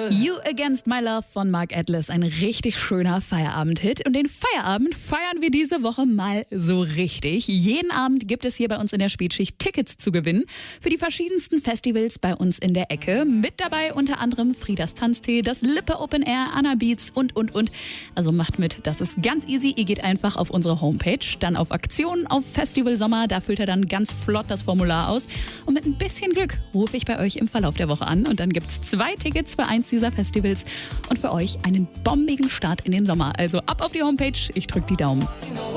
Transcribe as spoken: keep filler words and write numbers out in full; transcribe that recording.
You Against My Love von Mark Atlas, ein richtig schöner Feierabend-Hit. Und den Feierabend feiern wir diese Woche mal so richtig. Jeden Abend gibt es hier bei uns in der Spätschicht Tickets zu gewinnen für die verschiedensten Festivals bei uns in der Ecke. Mit dabei unter anderem Friedas Tanztee, das Lippe Open Air, Anna Beats und, und, und. Also macht mit, das ist ganz easy. Ihr geht einfach auf unsere Homepage, dann auf Aktionen, auf Festival Sommer. Da füllt ihr dann ganz flott das Formular aus. Und mit ein bisschen Glück rufe ich bei euch im Verlauf der Woche an. Und dann gibt es zwei Tickets für eins dieser Festivals und für euch einen bombigen Start in den Sommer. Also ab auf die Homepage, ich drücke die Daumen.